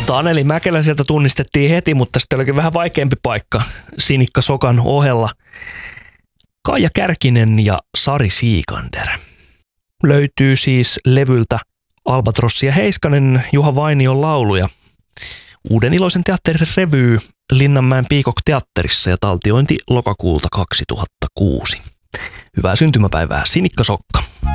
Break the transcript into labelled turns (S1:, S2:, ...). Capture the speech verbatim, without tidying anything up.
S1: Taneli Mäkelä sieltä tunnistettiin heti, mutta sitten olikin vähän vaikeampi paikka Sinikka Sokan ohella. Kaija Kärkinen ja Sari Siikander. Löytyy siis levyltä Albatrossi ja Heiskanen, Juha Vainion lauluja. Uuden iloisen teatterin revy Linnanmäen Peacock-teatterissa ja taltiointi lokakuulta kaksituhattakuusi. Hyvää syntymäpäivää, Sinikka Sokka.